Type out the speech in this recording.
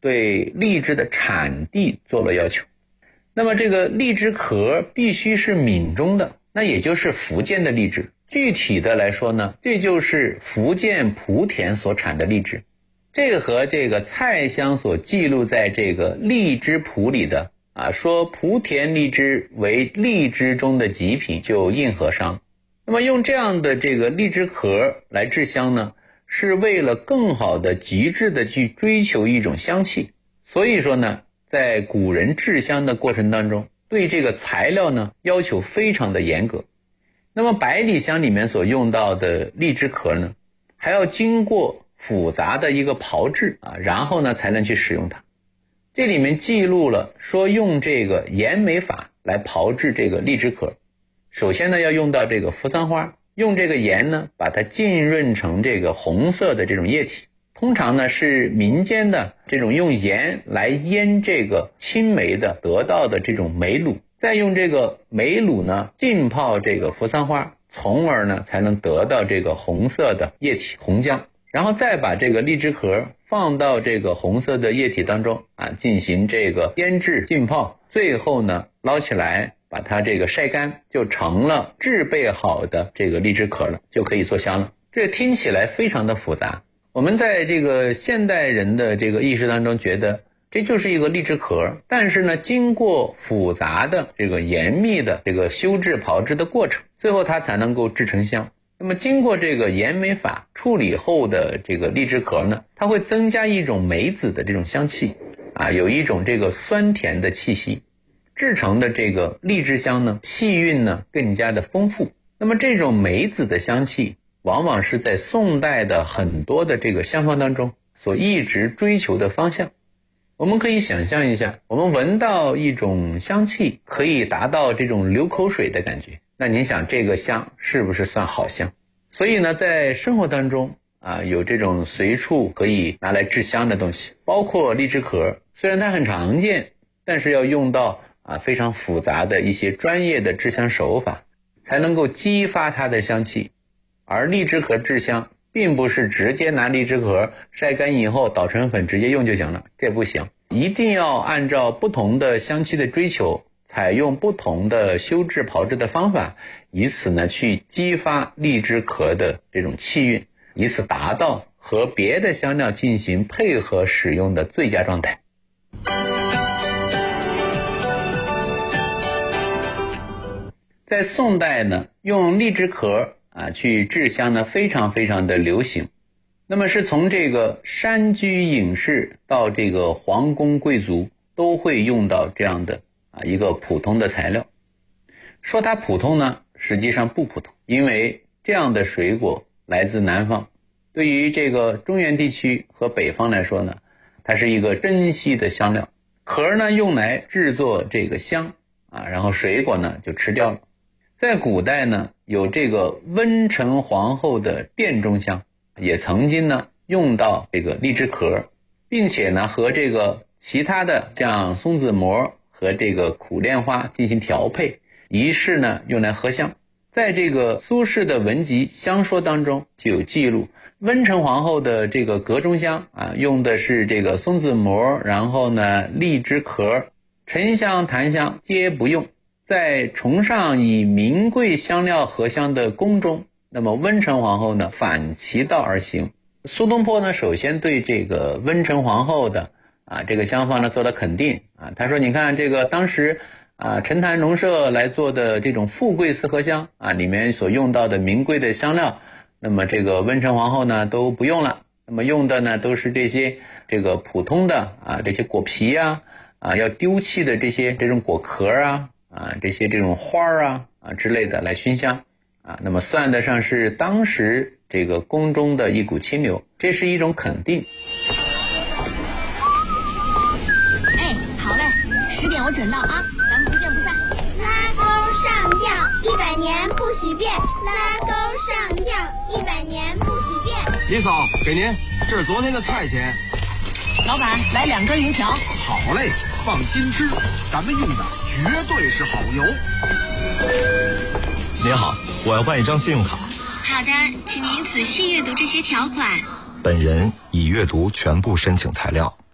对荔枝的产地做了要求。那么这个荔枝壳必须是闽中的，那也就是福建的荔枝。具体的来说呢，这就是福建莆田所产的荔枝。这个和这个蔡襄所记录在这个荔枝谱里的说莆田荔枝为荔枝中的极品就应和上。那么用这样的这个荔枝壳来制香呢，是为了更好的极致的去追求一种香气。所以说呢，在古人制香的过程当中，对这个材料呢要求非常的严格。那么百里香里面所用到的荔枝壳呢，还要经过复杂的一个炮制然后呢才能去使用它。这里面记录了说用这个研美法来炮制这个荔枝壳。首先呢要用到这个扶桑花，用这个盐呢把它浸润成这个红色的这种液体。通常呢是民间的这种用盐来腌这个青梅的得到的这种梅卤，再用这个梅卤呢浸泡这个扶桑花，从而呢才能得到这个红色的液体红浆。然后再把这个荔枝壳放到这个红色的液体当中进行这个腌制浸泡，最后呢捞起来把它这个晒干，就成了制备好的这个荔枝壳了，就可以做香了。这听起来非常的复杂，我们在这个现代人的这个意识当中觉得这就是一个荔枝壳，但是呢经过复杂的这个严密的这个修制炮制的过程，最后它才能够制成香。那么经过这个研美法处理后的这个荔枝壳呢，它会增加一种梅子的这种香气有一种这个酸甜的气息，制成的这个荔枝香呢气韵呢更加的丰富。那么这种梅子的香气往往是在宋代的很多的这个香方当中所一直追求的方向。我们可以想象一下，我们闻到一种香气可以达到这种流口水的感觉，那您想这个香是不是算好香？所以呢在生活当中有这种随处可以拿来制香的东西，包括荔枝壳，虽然它很常见，但是要用到非常复杂的一些专业的制香手法才能够激发它的香气。而荔枝壳制香并不是直接拿荔枝壳晒干以后捣成粉直接用就行了，这不行，一定要按照不同的香气的追求，采用不同的修制炮制的方法，以此呢去激发荔枝壳的这种气韵，以此达到和别的香料进行配合使用的最佳状态。在宋代呢，用荔枝壳去制香呢非常非常的流行。那么是从这个山居隐士到这个皇宫贵族都会用到这样的一个普通的材料。说它普通呢，实际上不普通，因为这样的水果来自南方，对于这个中原地区和北方来说呢，它是一个珍稀的香料。壳呢用来制作这个香然后水果呢就吃掉了。在古代呢，有这个温成皇后的殿中香，也曾经呢用到这个荔枝壳，并且呢和这个其他的像松子膜和这个苦楝花进行调配，于是呢用来合香。在这个苏轼的文集《香说》当中就有记录，温成皇后的这个阁中香用的是这个松子膜，然后呢荔枝壳，沉香檀香皆不用。在崇尚以名贵香料合香的宫中，那么温成皇后呢反其道而行。苏东坡呢首先对这个温成皇后的这个香方呢做了肯定他说你看这个当时陈坛农舍来做的这种富贵四合香里面所用到的名贵的香料，那么这个温成皇后呢都不用了，那么用的呢都是这些这个普通的这些果皮要丢弃的这种果壳这些这种花之类的来熏香那么算得上是当时这个宫中的一股清流，这是一种肯定。 好嘞，10点我准到咱们不见不散。 拉钩上吊100年不许变，拉钩上吊100年不许变。 李嫂，给您，这是昨天的菜钱。 老板，来2根油条。 好嘞，放心吃，咱们用的绝对是好油。 您好，我要办一张信用卡。 好的，请您仔细阅读这些条款。 本人已阅读全部申请材料。